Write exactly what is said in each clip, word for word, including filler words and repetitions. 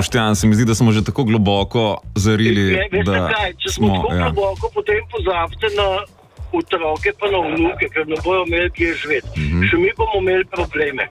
Boštjan, se mi zdi, da smo že tako globoko zarili, ne, veste da kaj, če smo, smo tako ja. globoko, potem pozabite na otroke pa na vnuke, ker ne bojo imeli kje živeti. Mm-hmm. Še mi bomo imeli probleme.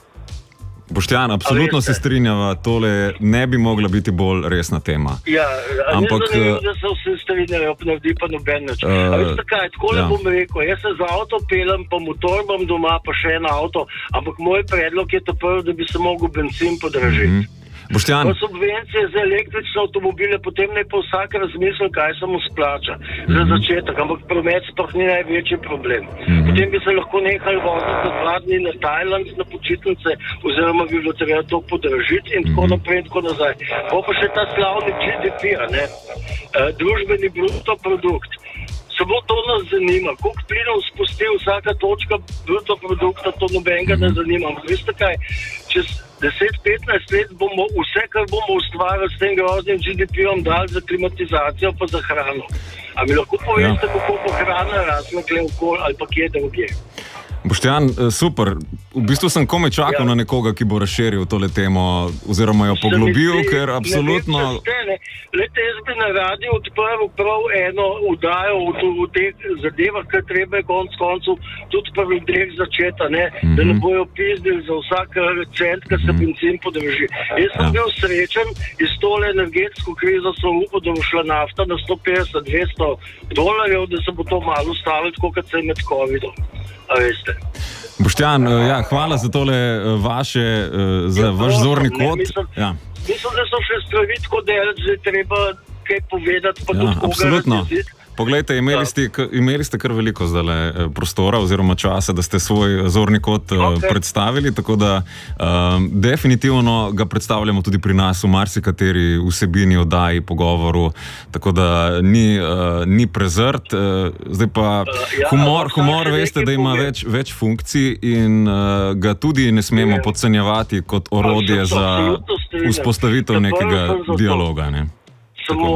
Boštjan, absolutno se strinjava, tole ne bi mogla biti bolj resna tema. Ja, ampak ne zanimivo, da se vse strinjajo, pa naredi pa noben način. Uh, A veste kaj, tako ja. bom rekel, jaz se z avto pelem, pa motor imam doma, pa še en avto, ampak moj predlog je to prvo, da bi se mogel benzin podražiti. Mm-hmm. Boštjan. Pa subvencije za električne avtomobile, potem ne pa vsak razmisel, kaj se mu splača mm-hmm. za začetek, ampak promet sploh ni največji problem. Mm-hmm. Potem bi se lahko nehali voziti dva dni na Tajland na počitnice, oziroma bi bilo treba to podražiti in mm-hmm. tako naprej in tako nazaj. Pa pa še ta slavni G D P, ne? Uh, družbeni bruto produkt. Samo to nas zanima, koliko plinov spusti vsaka točka bruto produkta, to nobenega ne zanima. Ampak veste kaj, čez deset petnajst let bomo vse, kar bomo ustvarili s tem groznim G D P-om, dali za klimatizacijo pa za hrano. A mi lahko poveste, ja. kako bo hrana rasla kle okoli ali pa kje drugje? Boštjan, super. V bistvu sem komaj čakal ja. na nekoga, ki bo razširil tole temo oziroma jo poglobil, zdi, ker absolutno... Ne vem, če ste, ne. Lete, jaz bi na radiju odprl prav eno vdajo v, v teh zadevah, ker treba je konc koncu tudi pa v ljudeh začeta, ne, mm-hmm. da ne bojo pizdili za vsak cent, ki se mm-hmm. benzin podrži. Jaz sem ja. bil srečen iz tole energetsko krizo, sem upal, da bo šla nafta na sto petdeset dvesto dolarjev, da se bo to malo stavilo, tako kot se je med covidom. A veste. Boštjan, ja, hvala za tole vaše, za ja, vaš zorni kot. Mislim, ja. mislim, da so še stvari tako delati, že treba kaj povedati, pa ja, tudi koga razjeziti. Poglejte, imeli ste, imeli ste kar veliko zdajle prostora oziroma časa, da ste svoj zorni kot okay. predstavili, tako da um, definitivno ga predstavljamo tudi pri nas v marsikateri vsebini, oddaji, pogovoru, tako da ni, uh, ni prezrt. Uh, zdaj pa uh, ja, humor, humor veste, da ima več, več funkcij in uh, ga tudi ne smemo podcenjevati kot orodje za vzpostavitev nekega dialoga. Ne? Samo,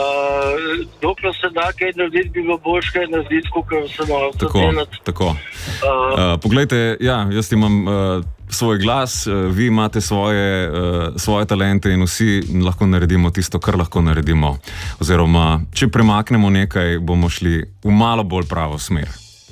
uh, dokler se da kaj narediti, bi bilo boljš kaj narediti, kot se malo zadelati. Tako, tako. Uh, uh, poglejte, ja, jaz imam uh, svoj glas, uh, vi imate svoje, uh, svoje talente in vsi lahko naredimo tisto, kar lahko naredimo. Oziroma, če premaknemo nekaj, bomo šli v malo bolj pravo smer.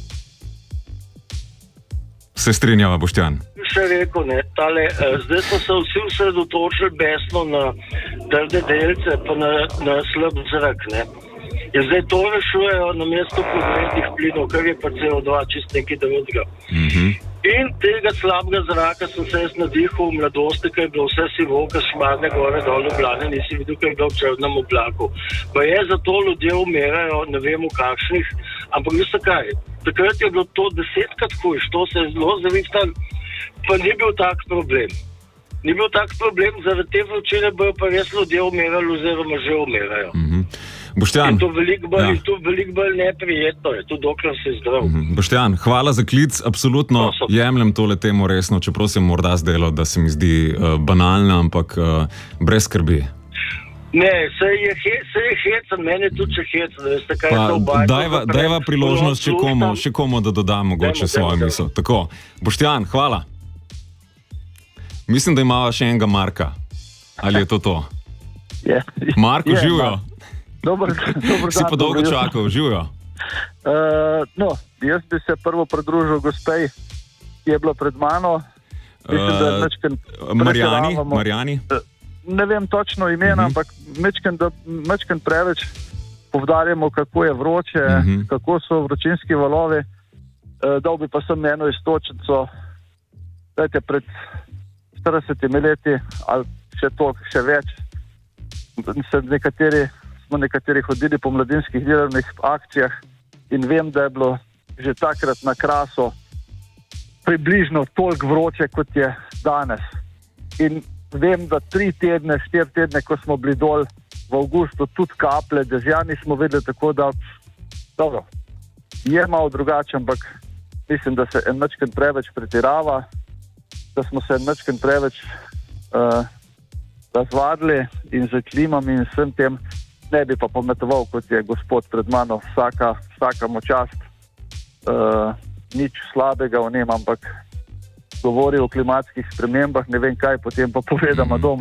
Se strinjava, Boštjan? Še rekel, ne, tale, uh, zdaj so se vsi osredotočili besno na trde delce, pa na, na slab zrak, ne. In zdaj to rešujejo na mesto podrednih plinov, kar je pa C O dva čist nekaj drugega. Mm-hmm. In tega slabega zraka sem se jaz nadihal v mladosti, kaj je bilo vse sivo, kaj šmarne gore dol v Ljubljani, nisi videl, kaj je bilo v črnem oblaku. Pa je zato ljudje umirajo, ne vem v kakšnih, ampak veste kaj, takrat je bilo to desetkrat hujš, to se je zelo zavihtal, pa ni bil tak problem. Ni bil tak problem, zaradi te vročine bojo pa res ljudje umirali oziroma že umirajo. Mm-hmm. Boštjan, in to veliko bolj, ja. velik bolj neprijetno je, tudi dokler si zdrav. Mm-hmm. Boštjan, hvala za klic, absolutno Prosim. jemljem tole temo resno, čeprav se morda zdelo, da se mi zdi uh, banalna, ampak uh, brez skrbi. Ne, se je, he, se je hecen, meni je tudi če hecen, da veste, kaj pa, je to obajto. Dajva, dajva priložnost še komu, še komu, da dodam mogoče dajmo, svojo dajmo, misel. Tako, Boštjan, hvala. Mislim, da imava še enega Marka. Ali je to to? Yeah. Marko, yeah, živijo. Dobar, dobar si pa dolgo čakal, živijo. Uh, no, jaz bi se prvo pridružil gospej, ki je bila pred mano. Mislim, uh, da mečken Marjani, Marjani? Uh, ne vem točno imena, uh-huh. ampak mečken, da, mečken preveč povdarjamo, kako je vroče, uh-huh. kako so vročinski valovi. Uh, dal bi pa sem eno istočnico, dajte pred štiridesetimi leti, ali še to, še več. Se nekateri, smo nekateri hodili po mladinskih delovnih akcijah in vem, da je bilo že takrat na Krasu približno toliko vroče, kot je danes. In vem, da tri tedne, štiri tedne, ko smo bili dol v avgustu, tudi kaple, dežja nismo vedeli, tako da dobro, je malo drugače, ampak mislim, da se en mačken preveč pretirava, da smo se en mačken preveč uh, razvadili in z klimami in vsem tem, ne bi pa pometoval, kot je gospod pred mano, vsaka, vsaka močast, uh, nič slabega o njem, ampak govori o klimatskih spremembah, ne vem kaj, potem pa povedama doma.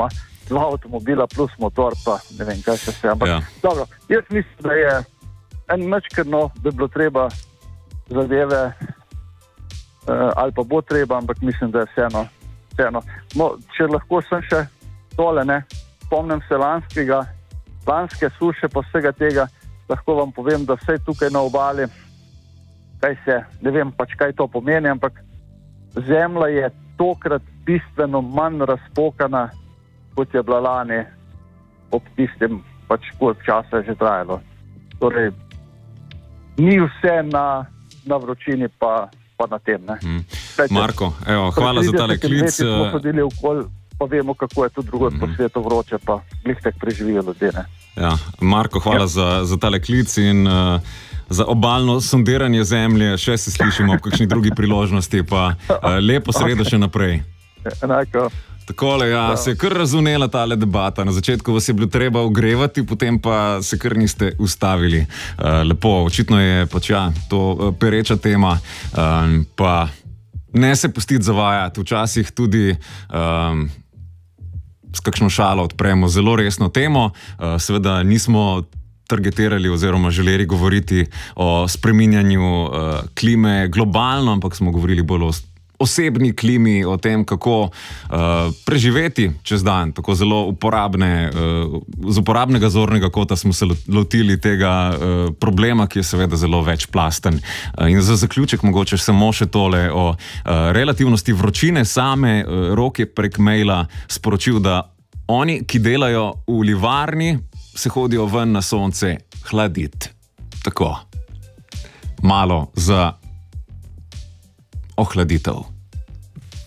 dva avtomobila plus motor, pa ne vem, kaj še se. Ampak, ja. dobro, jaz mislim, da je en mečkerno, da bi bilo treba zadeve, uh, ali pa bo treba, ampak mislim, da je vseeno. vseeno. No, če lahko sem še tole, ne, spomnim se lanskega, lanske suše pa vsega tega, lahko vam povem, da vse tukaj na obali, kaj se, ne vem pač, kaj to pomeni, ampak zemlja je tokrat bistveno manj razpokana, kot je bila lani ob tistem, pač koliko časa je že trajalo. Torej, ni vse na, na vročini, pa, pa na tem. Ne. Mm. Marko, evo, hvala za tale klic. Smo hodili okoli, pa vemo, kako je tu drugod mm. po svetu vroče, pa glih tak preživijo ljudje. Ne. Ja, Marko, hvala ja. za, za tale klic in uh, za obalno sondiranje zemlje. Še se slišimo ob kakšni drugi priložnosti, pa uh, lepo sredo še naprej. Enako. Takole, ja, se je kar razumela tale debata. Na začetku vas je bilo treba ogrevati, potem pa se kar niste ustavili. Uh, lepo, očitno je pač ja, to uh, pereča tema, um, pa ne se pustiti zavajati. Včasih tudi um, s kakšno šalo odpremo zelo resno temo. Uh, seveda nismo targetirali oziroma želeli govoriti o spreminjanju uh, klime globalno, ampak smo govorili bolj o osebni klimi, o tem, kako uh, preživeti čez dan. Tako zelo uporabne, uh, z uporabnega zornega kota smo se lotili tega uh, problema, ki je seveda zelo večplasten. Uh, in za zaključek mogoče samo še tole o uh, relativnosti vročine same. Uh, Rok je prek maila sporočil, da oni, ki delajo v livarni, se hodijo ven na sonce hladiti. Tako. Malo za ohladitev.